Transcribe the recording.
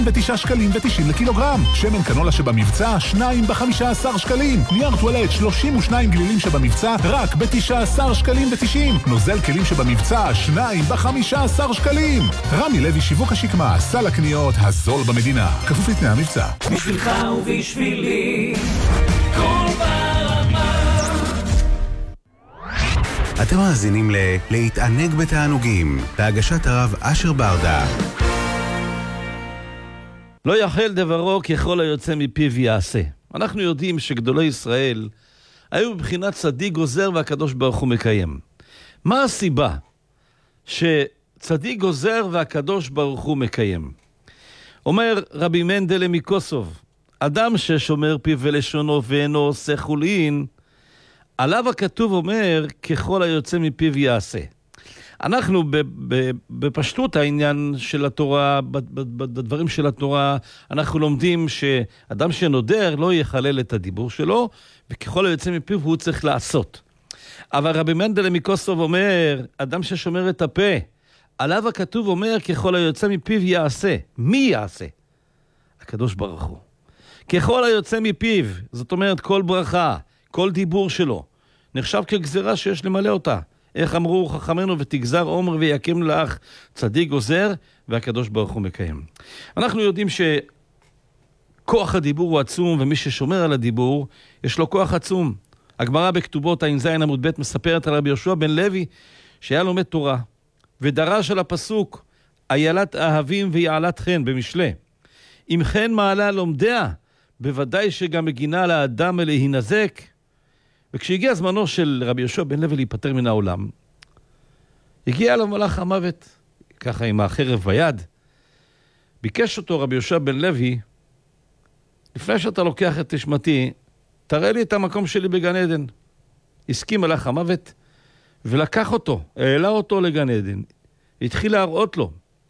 ב9 שקלים ו90 לקילוגרם. שמן קנולה שבמבצע 2 ב-15 שקלים. נייר טואלט 32 גלילים שבמבצע רק ב-19 שקלים ו90. נוזל כלים שבמבצע 2 ב-15 שקלים. רמי לוי שיווק השקמה, סל הקניות הזול במדינה. כפוף לתנאי המבצע. בשבילך ובשבילי כל ברמה. אתם מאזינים להתענג בתענוגים, בהגשת הרב אשר ברדה. לא יחל דברו ככל היוצא מפיו יעשה. אנחנו יודעים שגדולי ישראל היו בבחינת צדיק גוזר והקדוש ברוך הוא מקיים. מה הסיבה שצדיק גוזר והקדוש ברוך הוא מקיים? אומר רבי מנדלה מקוסוב, אדם ששומר פיו ולשונו ואינו עושה חולין, עליו הכתוב אומר ככל היוצא מפיו יעשה. אנחנו בפשטות העניין של התורה, בדברים של התורה, אנחנו לומדים שאדם שנודר לא יחלל את הדיבור שלו, וככל היוצא מפיו הוא צריך לעשות. אבל רבי מנדלה מקוסוב אומר, אדם ששומר את הפה, עליו הכתוב אומר ככל היוצא מפיו יעשה. מי יעשה? הקדוש ברוך הוא. ככל היוצא מפיו, זאת אומרת כל ברכה, כל דיבור שלו, נחשב כגזרה שיש למלא אותה. איך אמרו חכמנו, ותגזר עומר ויקם לך, צדיק גוזר והקדוש ברוך הוא מקיים. אנחנו יודעים שכוח הדיבור הוא עצום, ומי ששומר על הדיבור יש לו כוח עצום. הגמרא בכתובות ע"ז עמוד ב' מספרת על רבי יהושע בן לוי שהיה לומד תורה ודרש על הפסוק איילת אהבים ויעלת חן במשלי. אם כן מעלה לומדיה, בוודאי שגם מגינה לאדם להינזק. וכשהגיע זמנו של רבי יהושע בן לוי להיפטר מן העולם, הגיע לו מלאך המוות, ככה עם החרב ביד. ביקש אותו רבי יהושע בן לוי, לפני שאתה לוקח את נשמתי, תראה לי את המקום שלי בגן עדן. הסכים מלאך המוות, ולקח אותו, העלה אותו לגן עדן. התחיל להראות לו